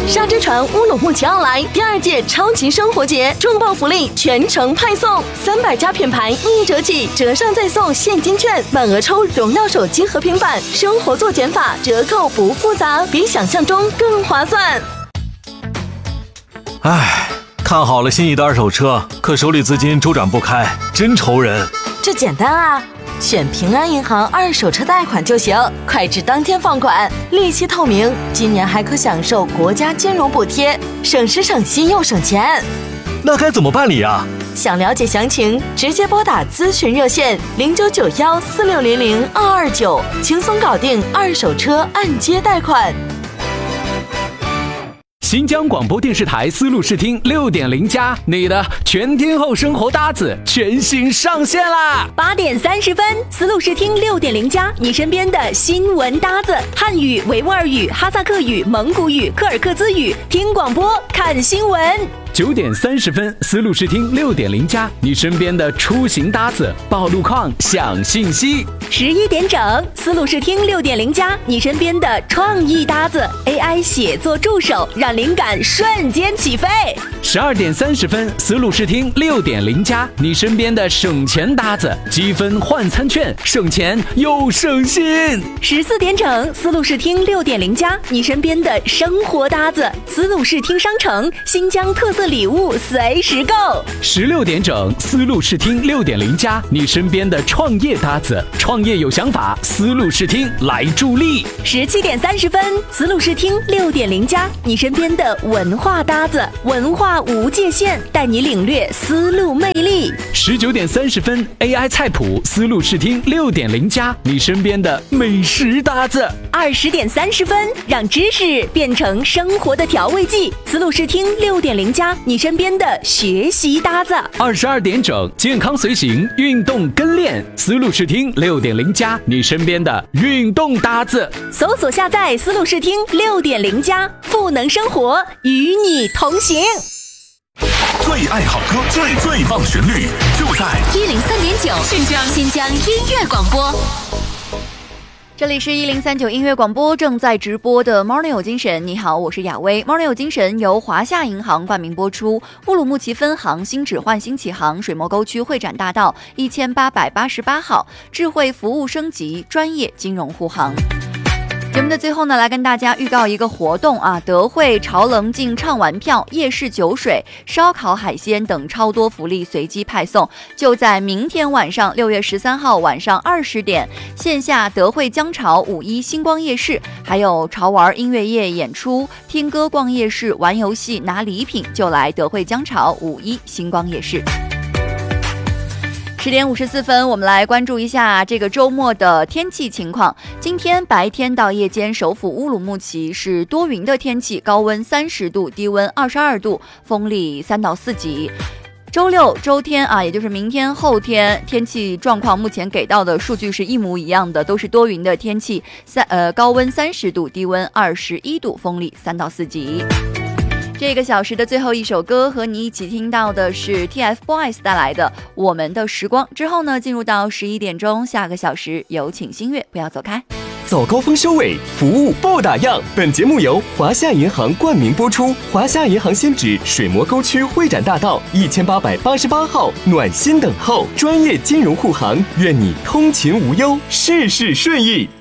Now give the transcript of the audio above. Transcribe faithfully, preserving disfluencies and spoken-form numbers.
沙之船乌鲁木齐奥莱第二届超级生活节重磅福利全程派送，三百家品牌一折起，折上再送现金券，满额抽荣耀手机和平板，生活做减法，折扣不复杂，比想象中更划算。 唉，看好了心仪的二手车，可手里资金周转不开，真愁人。 这简单啊，选平安银行二手车贷款就行，快至当天放款，利息透明，今年还可享受国家金融补贴，省时省心又省钱。 那该怎么办理啊？ 想了解详情，直接拨打咨询热线零九九幺四六零零二二九，轻松搞定二手车按揭贷款。 新疆广播电视台丝路视听 六点零 加，你的全天候生活搭子全新上线啦！ 八点三十分，丝路视听 六点零 加，你身边的新闻搭子，汉语、维吾尔语、哈萨克语、蒙古语、柯尔克孜语，听广播看新闻。 九点三十分，丝路视听 六点零 加，你身边的出行搭子，报路况、享信息。 十一点整，丝路视听 六点零 加，你身边的创意搭子 ，A I 写作助手，让灵感瞬间起飞。 十二点三十分，丝路视听 六点零 加，你身边的省钱搭子，积分换餐券，省钱又省心。 十四点整，丝路视听 六点零 加，你身边的生活搭子，丝路视听商城，新疆特色礼物随时购。 十六点整，丝路视听 六点零 加，你身边的创业搭子，创业有想法，丝路视听来助力。 十七点三十分，丝路视听 六点零 加，你身边的文化搭子，文化无界限，带你领略丝路魅力。 十九点三十分 ，A I 菜谱，丝路视听 六点零 加，你身边的美食搭子。 二十点三十分，让知识变成生活的调味剂，丝路视听 六点零 加，你身边的学习搭子。 二十二点整，健康随行，运动跟练，丝路视听 六点零 加，你身边的运动搭子。 搜索下载丝路视听 六点零 加，赋能生活，与你同行。 最爱好歌，最最棒旋律，就在一零三点九新疆新疆音乐广播。 这里是一零三九音乐广播，正在直播的 Morning 有精神。你好，我是雅薇。 Morning 有精神由华夏银行冠名播出，乌鲁木齐分行新置换新启航，水磨沟区会展大道一千八百八十八号，智慧服务升级，专业金融护航。节目的最后呢，来跟大家预告一个活动啊，德惠潮冷镜畅玩票、夜市酒水、烧烤海鲜等超多福利随机派送，就在明天晚上六月十三号晚上二十点，线下德惠江潮五一星光夜市，还有潮玩音乐夜演出、听歌逛夜市、玩游戏拿礼品，就来德惠江潮五一星光夜市。十点五十四分，我们来关注一下这个周末的天气情况。今天白天到夜间，首府乌鲁木齐是多云的天气，高温三十度，低温二十二度，风力三到四级。周六、周天啊，也就是明天、后天，天气状况目前给到的数据是一模一样的，都是多云的天气，三呃高温三十度，低温二十一度，风力三到四级。这个小时的最后一首歌，和你一起听到的是 T F Boys 带来的《我们的时光》。之后呢，进入到十一点钟，下个小时有请新月，不要走开。 早高峰收尾，服务不打烊。本节目由华夏银行冠名播出。华夏银行新址水磨沟区会展大道一千八百八十八号，暖心等候，专业金融护航，愿你通勤无忧，事事顺意。